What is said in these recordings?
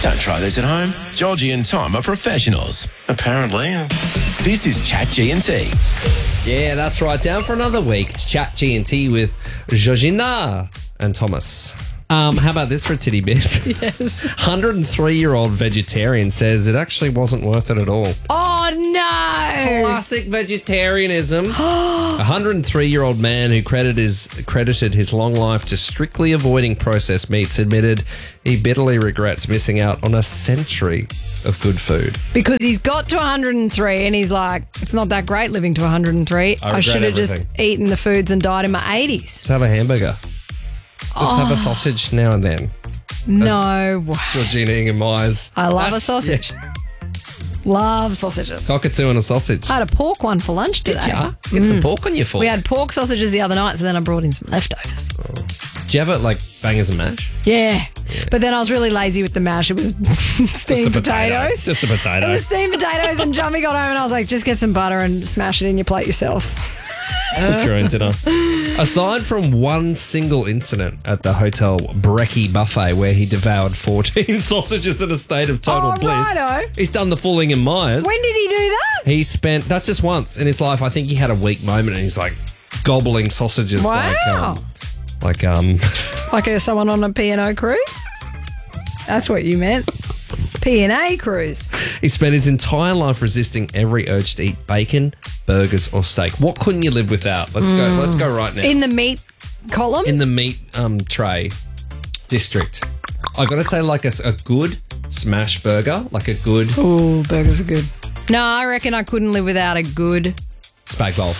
Don't try this at home. Georgie and Tom are professionals, apparently. This is Chat G&T. Yeah, that's right. Down for another week. It's Chat G&T with Georgina and Thomas. How about this for a titty bit? Yes. 103-year-old vegetarian says it actually wasn't worth it at all. Oh, no. Classic vegetarianism. A 103-year-old man who credited his long life to strictly avoiding processed meats admitted he bitterly regrets missing out on a century of good food. Because he's got to 103 and he's like, it's not that great living to 103. I should have just eaten the foods and died in my 80s. Just have a hamburger. Just have a sausage now and then. No. Georgina Ingham Myers. I love a sausage. Yeah. Love sausages. Cockatoo and a sausage. I had a pork one for lunch today. Did ya? Get some pork on your fork. We had pork sausages the other night, so then I brought in some leftovers. Oh. Do you have it like bangers and mash? Yeah. But then I was really lazy with the mash. It was steamed potatoes. Just a potato. It was steamed potatoes, and Jummy got home and I was like, just get some butter and smash it in your plate yourself. Cook your own dinner. Aside from one single incident at the Hotel Brekkie buffet where he devoured 14 sausages in a state of total bliss, righto. He's done the full Ingham Myers. When did he do that? That's just once in his life. I think he had a weak moment and he's like gobbling sausages. Wow. Like someone on a P&O cruise? That's what you meant. P&A cruise. He spent his entire life resisting every urge to eat bacon, burgers or steak. What couldn't you live without? Let's go right now. In the meat column? In the meat tray district. I got to say like a good smash burger, like a good... Oh, burgers are good. No, I reckon I couldn't live without a good... Spag bowl.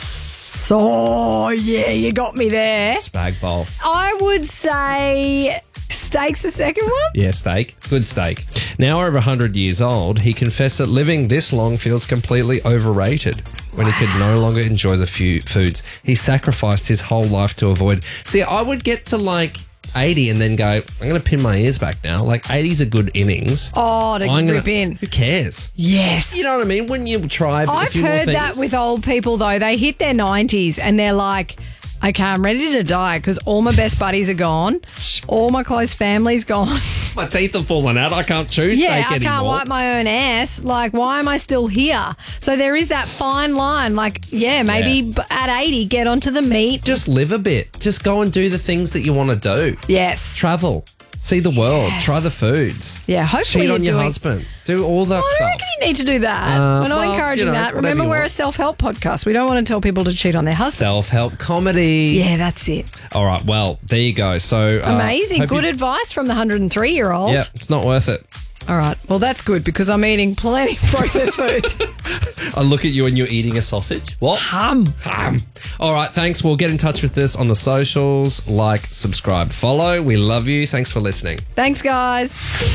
So, yeah, you got me there. Spag bowl. I would say... Steak's the second one? Yeah, steak. Good steak. Now over 100 years old, he confessed that living this long feels completely overrated when he could no longer enjoy the few foods he sacrificed his whole life to avoid. See, I would get to like 80 and then go, I'm going to pin my ears back now. Like 80's a good innings. Oh, to rip in. Who cares? Yes. You know what I mean? Wouldn't you try a few more things? I've heard that with old people though. They hit their 90s and they're like... Okay, I'm ready to die because all my best buddies are gone. All my close family's gone. My teeth have fallen out. I can't chew steak anymore. Yeah, I can't wipe my own ass. Like, why am I still here? So there is that fine line. Like, maybe at 80, get onto the meat. Just live a bit. Just go and do the things that you want to do. Yes. Travel. See the world. Try the foods. Yeah, hopefully cheat on your husband. Do all that stuff. I reckon you need to do that. We're not encouraging that. Remember, we're a self-help podcast. We don't want to tell people to cheat on their husbands. Self-help comedy. Yeah, that's it. All right, well, there you go. So amazing. Good advice from the 103-year-old. Yeah, it's not worth it. All right. Well, that's good because I'm eating plenty of processed foods. I look at you and you're eating a sausage. What? Hum. All right, thanks. We'll get in touch with us on the socials. Like, subscribe, follow. We love you. Thanks for listening. Thanks, guys.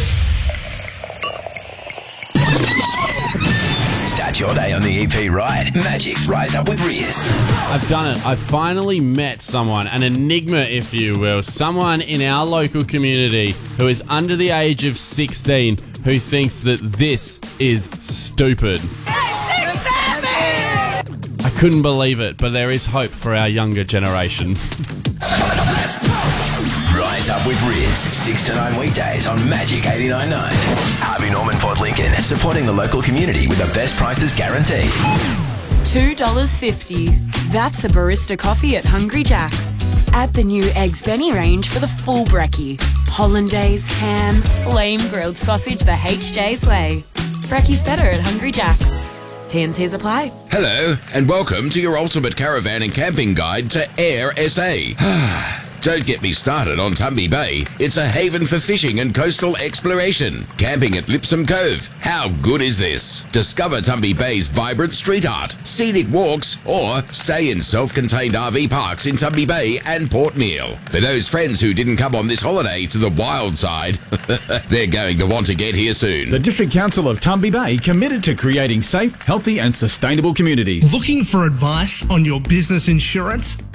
Start your day on the EP right. Magic's Rise Up with Riz. I've done it. I've finally met someone, an enigma, if you will. Someone in our local community who is under the age of 16 who thinks that this is stupid. I couldn't believe it, but there is hope for our younger generation. Rise Up with Riz, 6 to 9 weekdays on Magic 89.9. Harvey Norman Port Lincoln, supporting the local community with the best prices guaranteed. $2.50. That's a barista coffee at Hungry Jack's. Add the new Eggs Benny range for the full brekkie. Hollandaise, ham, flame grilled sausage the HJ's way. Brekkie's better at Hungry Jack's. T&Cs apply. Hello, and welcome to your ultimate caravan and camping guide to Air SA. Don't get me started on Tumby Bay. It's a haven for fishing and coastal exploration. Camping at Lipsum Cove. How good is this? Discover Tumby Bay's vibrant street art, scenic walks, or stay in self-contained RV parks in Tumby Bay and Port Meal. For those friends who didn't come on this holiday to the wild side, they're going to want to get here soon. The District Council of Tumby Bay committed to creating safe, healthy and sustainable communities. Looking for advice on your business insurance?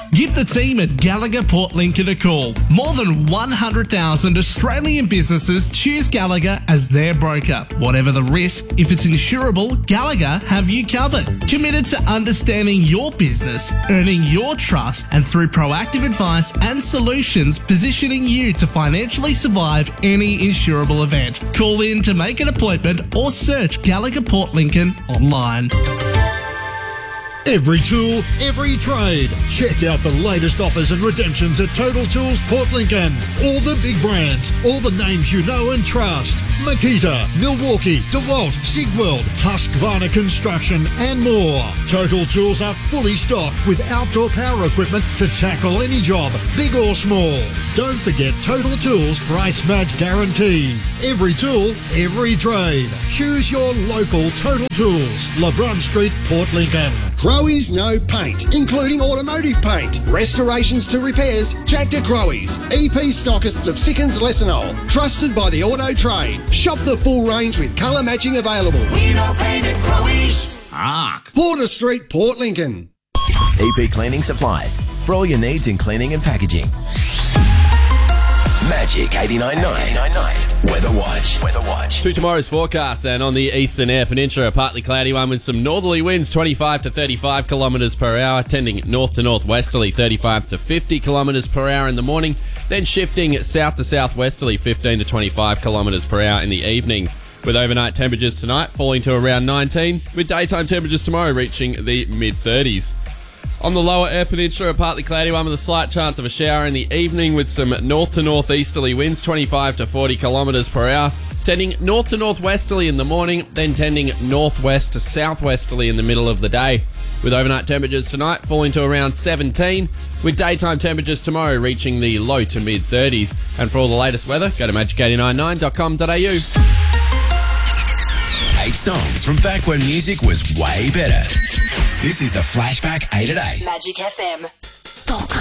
Give the team at Gallagher Port Lincoln a call. More than 100,000 Australian businesses choose Gallagher as their broker. Whatever the risk, if it's insurable, Gallagher have you covered. Committed to understanding your business, earning your trust, and through proactive advice and solutions, positioning you to financially survive any insurable event. Call in to make an appointment or search Gallagher Port Lincoln online. Every tool, every trade. Check out the latest offers and redemptions at Total Tools Port Lincoln. All the big brands, all the names you know and trust. Makita, Milwaukee, DeWalt, Sigweld, Husqvarna Construction and more. Total Tools are fully stocked with outdoor power equipment to tackle any job, big or small. Don't forget Total Tools price match guarantee. Every tool, every trade. Choose your local Total Tools. LeBron Street, Port Lincoln. Crowe's No Paint, including automotive paint, restorations to repairs. Jack to Crowe's, EP stockists of Sickens Lessenol, trusted by the auto trade. Shop the full range with colour matching available. We don't paint at Crowe's. Porter Street, Port Lincoln. EP Cleaning Supplies for all your needs in cleaning and packaging. Magic 89.9 Weather Watch. To tomorrow's forecast, and on the eastern Eyre Peninsula, a partly cloudy one with some northerly winds 25 to 35 kilometres per hour, tending north to northwesterly 35 to 50 kilometres per hour in the morning, then shifting south to southwesterly 15 to 25 kilometres per hour in the evening, with overnight temperatures tonight falling to around 19, with daytime temperatures tomorrow reaching the mid-30s. On the lower Eyre Peninsula, a partly cloudy one with a slight chance of a shower in the evening with some north to northeasterly winds 25 to 40 kilometres per hour, tending north to northwesterly in the morning, then tending northwest to southwesterly in the middle of the day, with overnight temperatures tonight falling to around 17, with daytime temperatures tomorrow reaching the low to mid-30s. And for all the latest weather, go to magic899.com.au. 8 songs from back when music was way better. This is the Flashback 8 at 8. Magic FM.